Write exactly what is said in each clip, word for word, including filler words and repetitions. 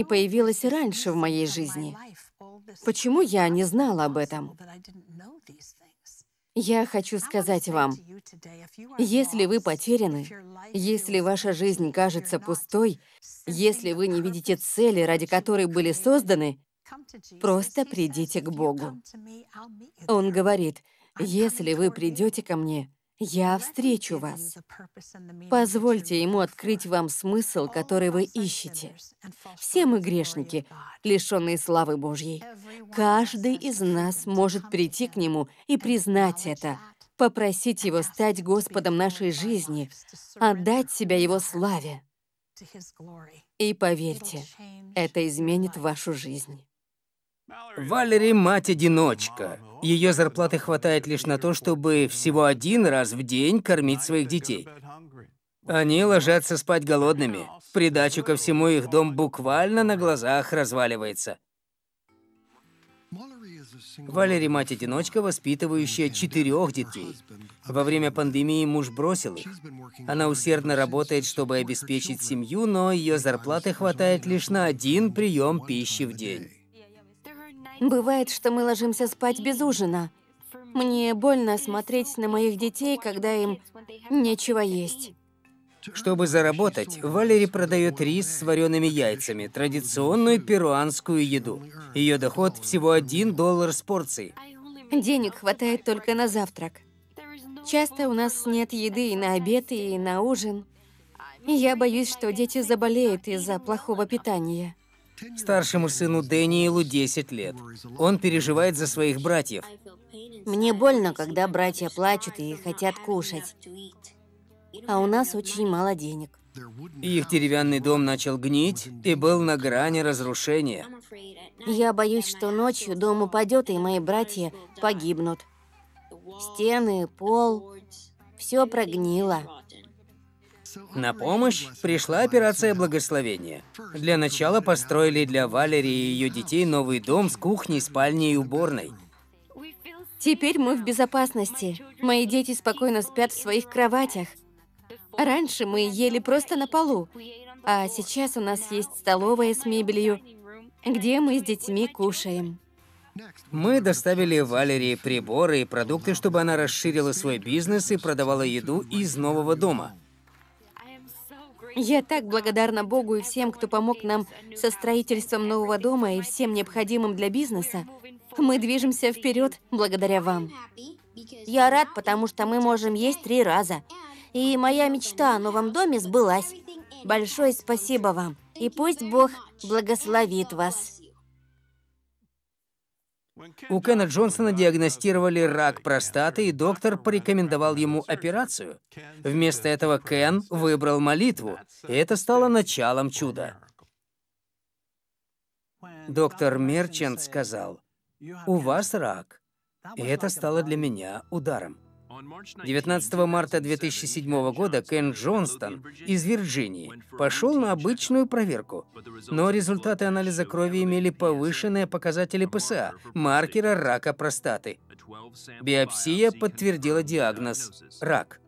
появилось раньше в моей жизни? Почему я не знала об этом? Я хочу сказать вам, если вы потеряны, если ваша жизнь кажется пустой, если вы не видите цели, ради которой были созданы, просто придите к Богу. Он говорит, если вы придете ко мне, я встречу вас. Позвольте ему открыть вам смысл, который вы ищете. Все мы грешники, лишенные славы Божьей. Каждый из нас может прийти к нему и признать это, попросить его стать Господом нашей жизни, отдать себя его славе. И поверьте, это изменит вашу жизнь. Валери — мать-одиночка. Ее зарплаты хватает лишь на то, чтобы всего один раз в день кормить своих детей. Они ложатся спать голодными. В придачу ко всему, их дом буквально на глазах разваливается. Валери — мать-одиночка, воспитывающая четырех детей. Во время пандемии муж бросил их. Она усердно работает, чтобы обеспечить семью, но ее зарплаты хватает лишь на один прием пищи в день. Бывает, что мы ложимся спать без ужина. Мне больно смотреть на моих детей, когда им нечего есть. Чтобы заработать, Валери продает рис с вареными яйцами, традиционную перуанскую еду. Ее доход всего один доллар с порцией. Денег хватает только на завтрак. Часто у нас нет еды и на обед, и на ужин. И я боюсь, что дети заболеют из-за плохого питания. Старшему сыну Дэниелу десять лет. Он переживает за своих братьев. Мне больно, когда братья плачут и хотят кушать. А у нас очень мало денег. Их деревянный дом начал гнить и был на грани разрушения. Я боюсь, что ночью дом упадет, и мои братья погибнут. Стены, пол, все прогнило. На помощь пришла операция благословения. Для начала построили для Валери и ее детей новый дом с кухней, спальней и уборной. Теперь мы в безопасности. Мои дети спокойно спят в своих кроватях. Раньше мы ели просто на полу, а сейчас у нас есть столовая с мебелью, где мы с детьми кушаем. Мы доставили Валерии приборы и продукты, чтобы она расширила свой бизнес и продавала еду из нового дома. Я так благодарна Богу и всем, кто помог нам со строительством нового дома и всем необходимым для бизнеса. Мы движемся вперед благодаря вам. Я рад, потому что мы можем есть три раза. И моя мечта о новом доме сбылась. Большое спасибо вам. И пусть Бог благословит вас. У Кена Джонстона диагностировали рак простаты, и доктор порекомендовал ему операцию. Вместо этого Кен выбрал молитву, и это стало началом чуда. Доктор Мерчант сказал: «У вас рак». И это стало для меня ударом. девятнадцатого марта две тысячи седьмого года Кен Джонстон из Вирджинии пошел на обычную проверку, но результаты анализа крови имели повышенные показатели ПСА, маркера рака простаты. Биопсия подтвердила диагноз – рак.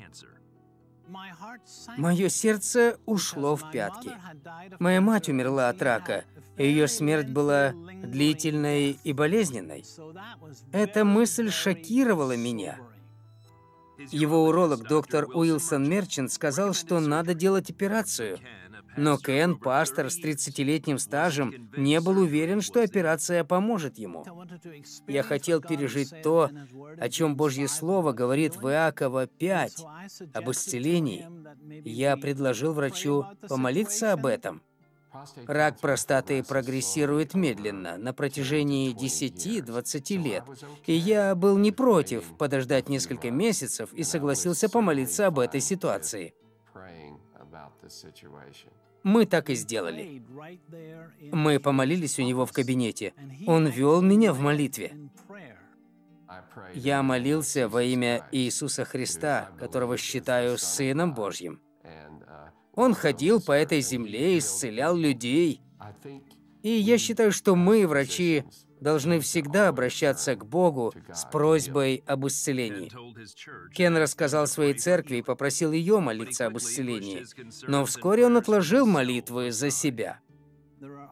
Мое сердце ушло в пятки. Моя мать умерла от рака, и ее смерть была длительной и болезненной. Эта мысль шокировала меня. Его уролог, доктор Уилсон Мерчант, сказал, что надо делать операцию. Но Кен, пастор с тридцатилетним стажем, не был уверен, что операция поможет ему. Я хотел пережить то, о чем Божье Слово говорит в Иакова пять, об исцелении. Я предложил врачу помолиться об этом. Рак простаты прогрессирует медленно, на протяжении десяти-двадцати лет. И я был не против подождать несколько месяцев и согласился помолиться об этой ситуации. Мы так и сделали. Мы помолились у него в кабинете. Он вел меня в молитве. Я молился во имя Иисуса Христа, которого считаю Сыном Божьим. Он ходил по этой земле и исцелял людей. И я считаю, что мы, врачи, должны всегда обращаться к Богу с просьбой об исцелении. Кен рассказал своей церкви и попросил ее молиться об исцелении. Но вскоре он отложил молитвы за себя.